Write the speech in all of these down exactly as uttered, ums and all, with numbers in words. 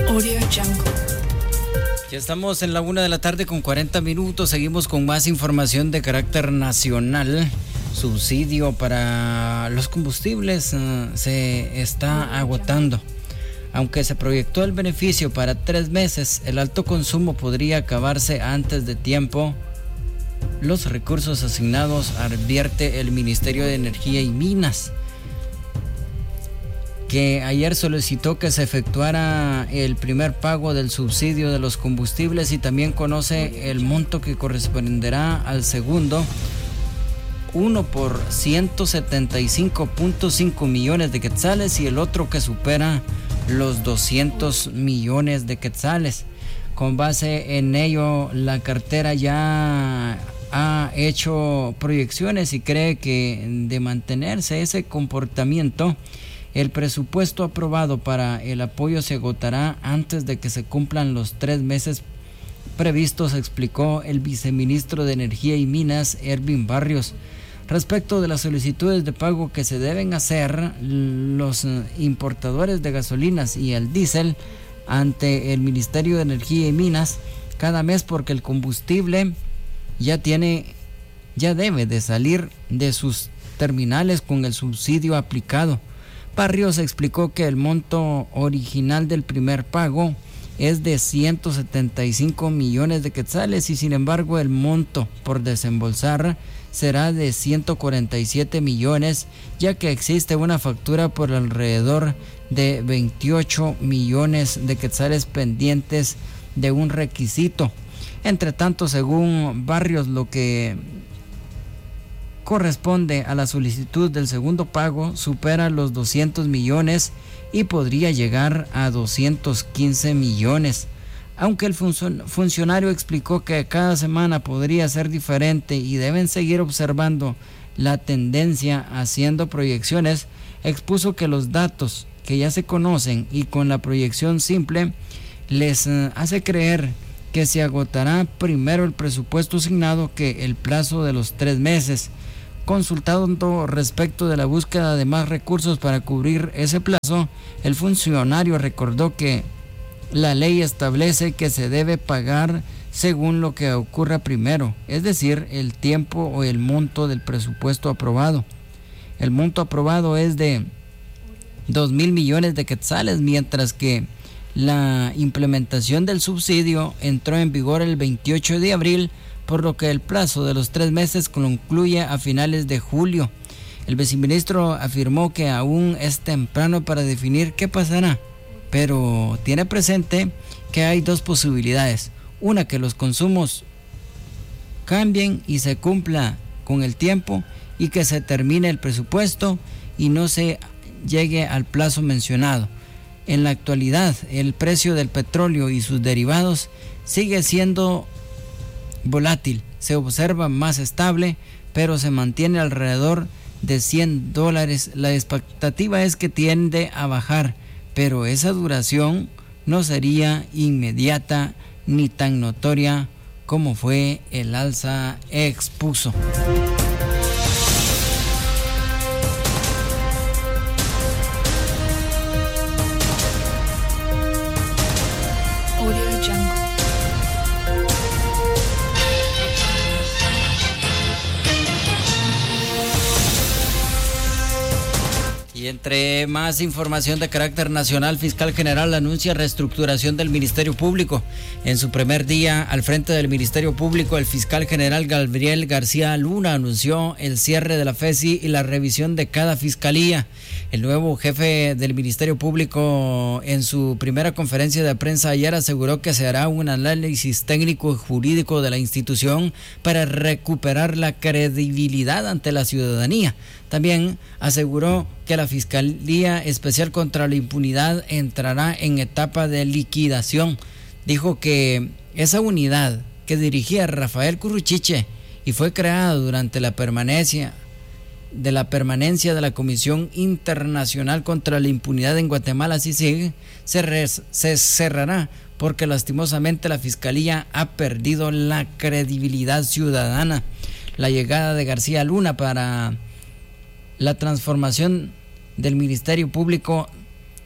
Audio Jungle. Ya estamos en la una de la tarde con cuarenta minutos. Seguimos con más información de carácter nacional. Subsidio para los combustibles uh, se está agotando. Aunque se proyectó el beneficio para tres meses, el alto consumo podría acabarse antes de tiempo. Los recursos asignados, advierte el Ministerio de Energía y Minas, que ayer solicitó que se efectuara el primer pago del subsidio de los combustibles y también conoce el monto que corresponderá al segundo, uno por ciento setenta y cinco punto cinco millones de quetzales y el otro que supera los doscientos millones de quetzales. Con base en ello, la cartera ya ha hecho proyecciones y cree que de mantenerse ese comportamiento, el presupuesto aprobado para el apoyo se agotará antes de que se cumplan los tres meses previstos, explicó el viceministro de Energía y Minas, Ervin Barrios. Respecto de las solicitudes de pago que se deben hacer los importadores de gasolinas y el diésel ante el Ministerio de Energía y Minas cada mes, porque el combustible ya tiene, ya debe de salir de sus terminales con el subsidio aplicado. Barrios explicó que el monto original del primer pago es de ciento setenta y cinco millones de quetzales y sin embargo el monto por desembolsar será de ciento cuarenta y siete millones, ya que existe una factura por alrededor de veintiocho millones de quetzales pendientes de un requisito. Entre tanto, según Barrios, lo que corresponde a la solicitud del segundo pago supera los doscientos millones y podría llegar a doscientos quince millones. Aunque el funcionario explicó que cada semana podría ser diferente y deben seguir observando la tendencia haciendo proyecciones, expuso que los datos que ya se conocen y con la proyección simple les hace creer que se agotará primero el presupuesto asignado que el plazo de los tres meses. Consultando respecto de la búsqueda de más recursos para cubrir ese plazo, el funcionario recordó que la ley establece que se debe pagar según lo que ocurra primero, es decir, el tiempo o el monto del presupuesto aprobado. El monto aprobado es de dos mil millones de quetzales, mientras que la implementación del subsidio entró en vigor el veintiocho de abril, por lo que el plazo de los tres meses concluye a finales de julio. El viceministro afirmó que aún es temprano para definir qué pasará, pero tiene presente que hay dos posibilidades. Una, que los consumos cambien y se cumpla con el tiempo y que se termine el presupuesto y no se llegue al plazo mencionado. En la actualidad, el precio del petróleo y sus derivados sigue siendo volátil. Se observa más estable, pero se mantiene alrededor de cien dólares. La expectativa es que tiende a bajar, pero esa duración no sería inmediata ni tan notoria como fue el alza, expuso. Y entre más información de carácter nacional, fiscal general anuncia reestructuración del Ministerio Público. En su primer día al frente del Ministerio Público, el fiscal general Gabriel García Luna anunció el cierre de la FESI y la revisión de cada fiscalía. El nuevo jefe del Ministerio Público, en su primera conferencia de prensa ayer, aseguró que se hará un análisis técnico y jurídico de la institución para recuperar la credibilidad ante la ciudadanía. También aseguró que la Fiscalía Especial contra la Impunidad entrará en etapa de liquidación. Dijo que esa unidad que dirigía Rafael Curruchiche y fue creada durante la permanencia de la permanencia de la Comisión Internacional contra la Impunidad en Guatemala, C I C I G, se, res, se cerrará porque lastimosamente la Fiscalía ha perdido la credibilidad ciudadana. La llegada de García Luna para la transformación del Ministerio Público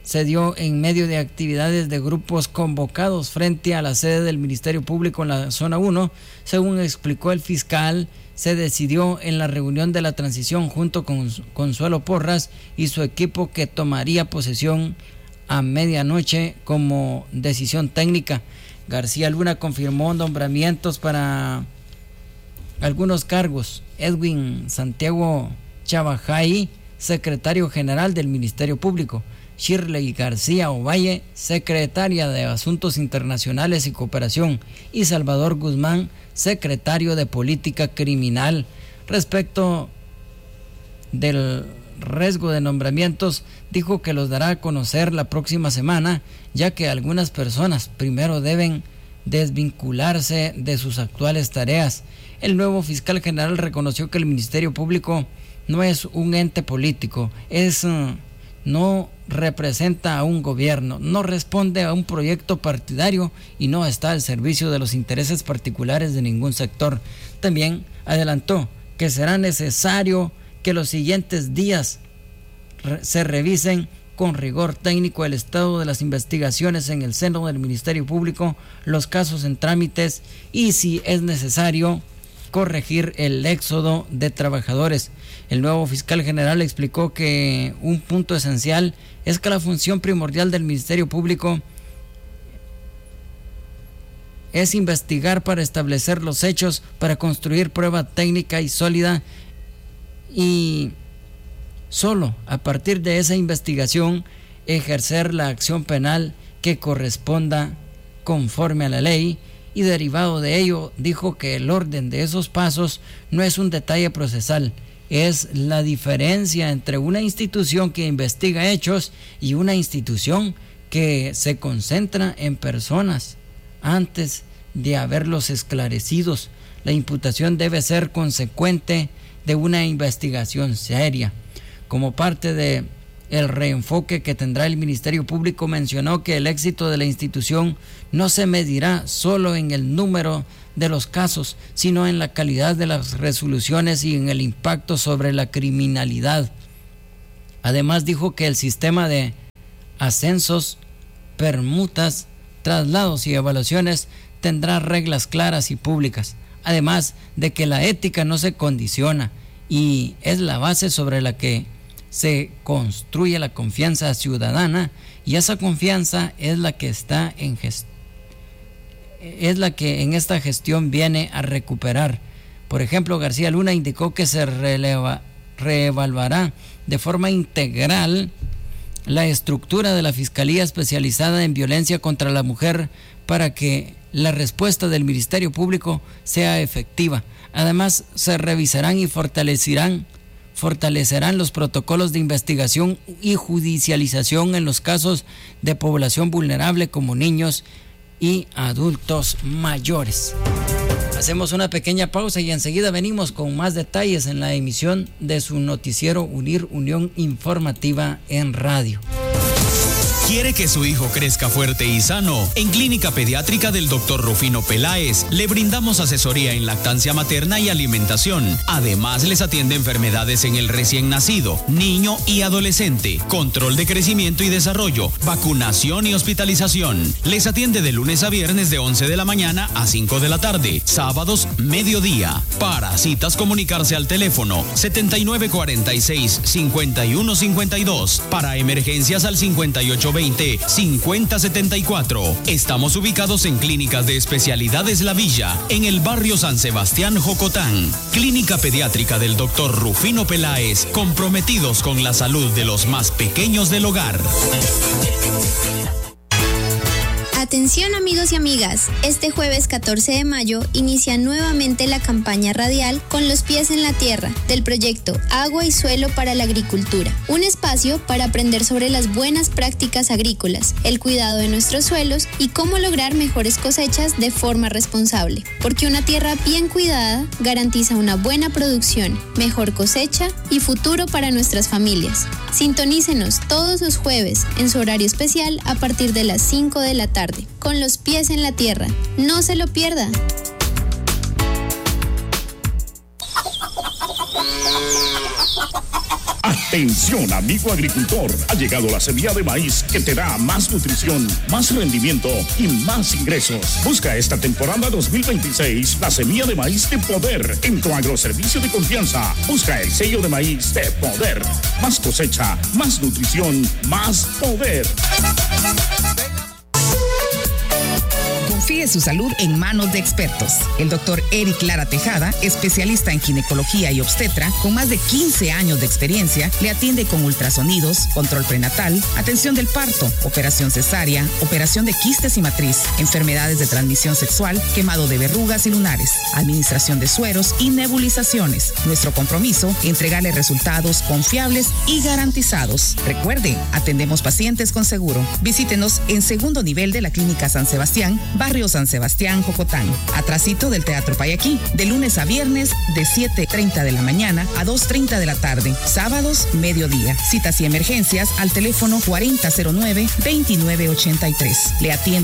se dio en medio de actividades de grupos convocados frente a la sede del Ministerio Público en la zona uno. Según explicó el fiscal, se decidió en la reunión de la transición junto con Consuelo Porras y su equipo que tomaría posesión a medianoche como decisión técnica. García Luna confirmó nombramientos para algunos cargos. Edwin Santiago Chavajay, secretario general del Ministerio Público. Shirley García Ovalle, secretaria de Asuntos Internacionales y Cooperación, y Salvador Guzmán, secretario de Política Criminal. Respecto del riesgo de nombramientos, dijo que los dará a conocer la próxima semana, ya que algunas personas primero deben desvincularse de sus actuales tareas. El nuevo fiscal general reconoció que el Ministerio Público no es un ente político, es... Uh, no representa a un gobierno, no responde a un proyecto partidario y no está al servicio de los intereses particulares de ningún sector. También adelantó que será necesario que los siguientes días re- se revisen con rigor técnico el estado de las investigaciones en el seno del Ministerio Público, los casos en trámites y, si es necesario, corregir el éxodo de trabajadores. El nuevo fiscal general explicó que un punto esencial es que la función primordial del Ministerio Público es investigar para establecer los hechos, para construir prueba técnica y sólida, y solo a partir de esa investigación ejercer la acción penal que corresponda conforme a la ley. Y derivado de ello, dijo que el orden de esos pasos no es un detalle procesal, es la diferencia entre una institución que investiga hechos y una institución que se concentra en personas antes de haberlos esclarecidos. La imputación debe ser consecuente de una investigación seria. Como parte de el reenfoque que tendrá el Ministerio Público, mencionó que el éxito de la institución no se medirá solo en el número de los casos, sino en la calidad de las resoluciones y en el impacto sobre la criminalidad. Además, dijo que el sistema de ascensos, permutas, traslados y evaluaciones tendrá reglas claras y públicas, además de que la ética no se condiciona y es la base sobre la que se construye la confianza ciudadana, y esa confianza es la que está en gest- es la que en esta gestión viene a recuperar. Por ejemplo, García Luna indicó que se releva, reevaluará de forma integral la estructura de la Fiscalía Especializada en Violencia contra la Mujer para que la respuesta del Ministerio Público sea efectiva. Además, se revisarán y fortalecerán fortalecerán los protocolos de investigación y judicialización en los casos de población vulnerable como niños y adultos mayores. Hacemos una pequeña pausa y enseguida venimos con más detalles en la emisión de su noticiero Unir Unión Informativa en Radio. ¿Quiere que su hijo crezca fuerte y sano? En Clínica Pediátrica del doctor Rufino Peláez le brindamos asesoría en lactancia materna y alimentación. Además, les atiende enfermedades en el recién nacido, niño y adolescente, control de crecimiento y desarrollo, vacunación y hospitalización. Les atiende de lunes a viernes de once de la mañana a cinco de la tarde, sábados mediodía. Para citas, comunicarse al teléfono setenta y nueve cuarenta y seis, cincuenta y uno cincuenta y dos. Para emergencias al cincuenta y ocho veinte, cincuenta setenta y cuatro. Estamos ubicados en Clínicas de Especialidades La Villa, en el barrio San Sebastián, Jocotán. Clínica Pediátrica del doctor Rufino Peláez, comprometidos con la salud de los más pequeños del hogar. Atención amigos y amigas, este jueves catorce de mayo inicia nuevamente la campaña radial Con los pies en la tierra del proyecto Agua y Suelo para la Agricultura, un espacio para aprender sobre las buenas prácticas agrícolas, el cuidado de nuestros suelos y cómo lograr mejores cosechas de forma responsable, porque una tierra bien cuidada garantiza una buena producción, mejor cosecha y futuro para nuestras familias. Sintonícenos todos los jueves en su horario especial a partir de las cinco de la tarde. Con los pies en la tierra. No se lo pierda. Atención, amigo agricultor, ha llegado la semilla de maíz que te da más nutrición, más rendimiento y más ingresos. Busca esta temporada dos mil veintiséis la semilla de maíz de poder en tu agroservicio de confianza. Busca el sello de maíz de poder. Más cosecha, más nutrición, más poder. Confíe su salud en manos de expertos. El doctor Eric Lara Tejada, especialista en ginecología y obstetra, con más de quince años de experiencia, le atiende con ultrasonidos, control prenatal, atención del parto, operación cesárea, operación de quistes y matriz, enfermedades de transmisión sexual, quemado de verrugas y lunares, administración de sueros y nebulizaciones. Nuestro compromiso, entregarle resultados confiables y garantizados. Recuerde, atendemos pacientes con seguro. Visítenos en segundo nivel de la Clínica San Sebastián, Barrio San Sebastián, Jocotán, atrasito del Teatro Payaquí, de lunes a viernes de siete y media de la mañana a dos y treinta de la tarde, sábados mediodía. Citas y emergencias al teléfono cuarenta cero nueve veintinueve ochenta y tres. Le atiende